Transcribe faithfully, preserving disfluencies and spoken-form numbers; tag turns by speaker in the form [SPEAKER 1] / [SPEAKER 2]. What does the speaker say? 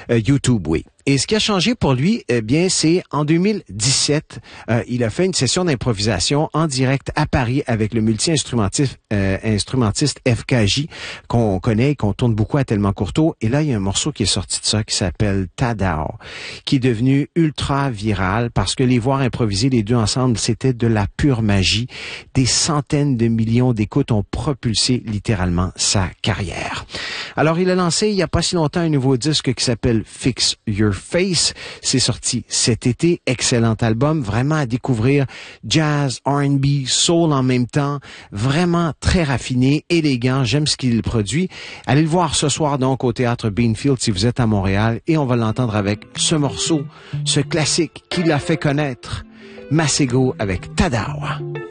[SPEAKER 1] Euh, YouTube, oui. Et ce qui a changé pour lui, eh bien, c'est en deux mille dix-sept, euh, il a fait une session d'improvisation en direct à Paris avec le multi-instrumentiste euh, instrumentiste F K J, qu'on connaît et qu'on tourne beaucoup à Tellement Courteau. Et là, il y a un morceau qui est sorti de ça qui s'appelle Tadao, qui est devenu ultra viral parce que les voir improviser les deux ensemble, c'était de la pure magie. Des centaines de millions d'écoutes ont propulsé littéralement sa carrière. Alors, il a lancé il n'y a pas si longtemps un nouveau disque qui s'appelle Fix Your Face. C'est sorti cet été. Excellent album, vraiment à découvrir. Jazz, R and B, soul en même temps. Vraiment très raffiné, élégant. J'aime ce qu'il produit. Allez le voir ce soir donc au Théâtre Beanfield si vous êtes à Montréal et on va l'entendre avec ce morceau, ce classique qui l'a fait connaître. Masego avec Tadao.